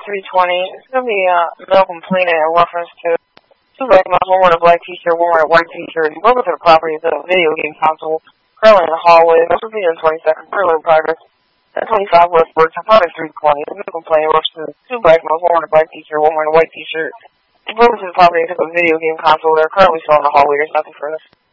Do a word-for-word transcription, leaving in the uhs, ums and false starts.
three twenty. It's going to be a male complaint in reference to two black males, one wearing a black t-shirt, one wearing a white t-shirt. Both of the properties of a video game console currently in the hallway. This will be in twenty-second, currently in progress. At twenty-five Westbrook, apartment three twenty. The male complaint in reference to two black males, one wearing a black t-shirt, one wearing a white t-shirt. Both of the properties of a video game console. They're currently still in the hallway. There's nothing further.